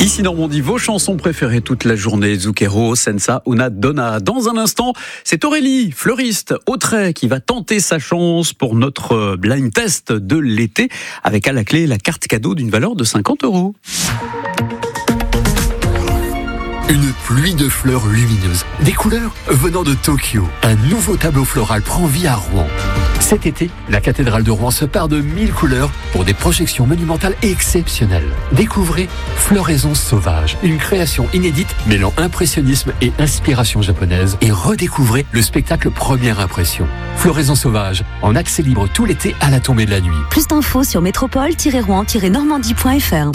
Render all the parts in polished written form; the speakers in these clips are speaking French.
Ici Normandie, vos chansons préférées toute la journée, Zucchero, Senza, Una Donna. Dans un instant, c'est Aurélie, fleuriste, Autrey, qui va tenter sa chance pour notre blind test de l'été, avec à la clé la carte cadeau d'une valeur de 50 €. Une pluie de fleurs lumineuses, des couleurs venant de Tokyo. Un nouveau tableau floral prend vie à Rouen. Cet été, la cathédrale de Rouen se pare de 1000 couleurs pour des projections monumentales exceptionnelles. Découvrez Floraison sauvage, une création inédite mêlant impressionnisme et inspiration japonaise. Et redécouvrez le spectacle Première Impression. Floraison sauvage, en accès libre tout l'été à la tombée de la nuit. Plus d'infos sur métropole-rouen-normandie.fr.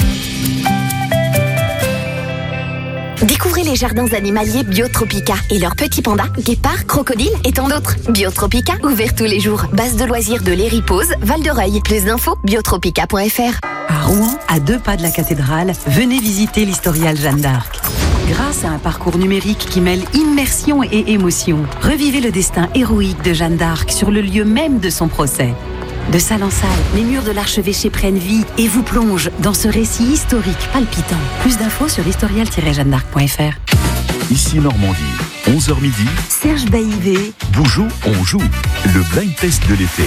Découvrez les jardins animaliers Biotropica et leurs petits pandas, guépards, crocodiles et tant d'autres. Biotropica, ouvert tous les jours. Base de loisirs de l'Héripose, Val-de-Reuil. Plus d'infos, biotropica.fr. À Rouen, à 2 pas de la cathédrale, venez visiter l'Historial Jeanne d'Arc. Grâce à un parcours numérique qui mêle immersion et émotion, revivez le destin héroïque de Jeanne d'Arc sur le lieu même de son procès. De salle en salle, les murs de l'archevêché prennent vie et vous plongent dans ce récit historique palpitant. Plus d'infos sur historial-jeannedarc.fr. Ici Normandie, 11h midi. Serge Baillivet. Bonjour, on joue. Le blind test de l'été.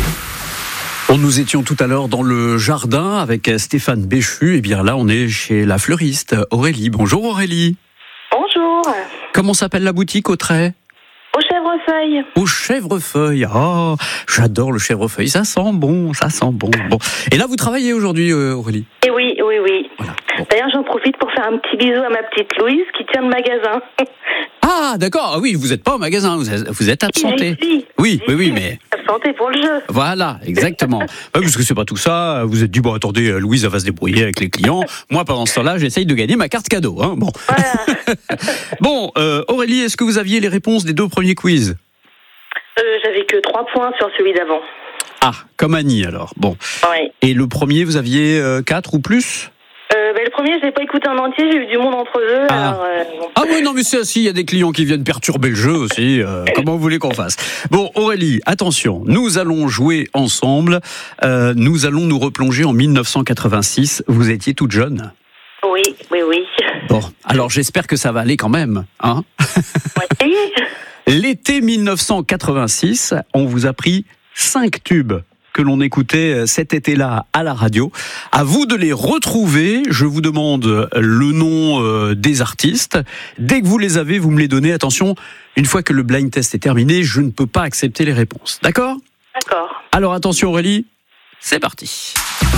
Nous étions tout à l'heure dans le jardin avec Stéphane Béchu. Et bien là, on est chez la fleuriste Aurélie. Bonjour Aurélie. Bonjour. Comment s'appelle la boutique Autrey ? Au chèvrefeuille. Au chèvrefeuille. Oh, j'adore le chèvrefeuille. Ça sent bon, ça sent bon. Bon. Et là, vous travaillez aujourd'hui, Aurélie ? Et oui. Voilà. Bon. D'ailleurs, j'en profite pour faire un petit bisou à ma petite Louise qui tient le magasin. Ah, d'accord. Ah oui, vous n'êtes pas au magasin, vous êtes absenté. Oui, mais... Absenté pour le jeu. Voilà, exactement. Parce que c'est pas tout ça. Vous êtes dit, bon, attendez, Louise, elle va se débrouiller avec les clients. Moi, pendant ce temps-là, j'essaye de gagner ma carte cadeau. Hein. Bon. Voilà. Bon, Aurélie, est-ce que vous aviez les réponses des 2 premiers quiz ? J'avais que 3 points sur celui d'avant. Ah, comme Annie, alors. Bon. Oui. Et le premier, vous aviez 4 ou plus ? Le premier, je l'ai pas écouté en entier, j'ai eu du monde entre eux. Ah. Alors, bon. Ah oui, non, mais c'est aussi, il y a des clients qui viennent perturber le jeu aussi. Comment vous voulez qu'on fasse ? Bon, Aurélie, attention, nous allons jouer ensemble. Nous allons nous replonger en 1986. Vous étiez toute jeune. Oui. Bon, alors j'espère que ça va aller quand même. Hein ? Oui. L'été 1986, on vous a pris 5 tubes que l'on écoutait cet été-là à la radio. À vous de les retrouver. Je vous demande le nom des artistes. Dès que vous les avez, vous me les donnez. Attention, une fois que le blind test est terminé, je ne peux pas accepter les réponses. D'accord ? D'accord. Alors attention Aurélie, c'est parti.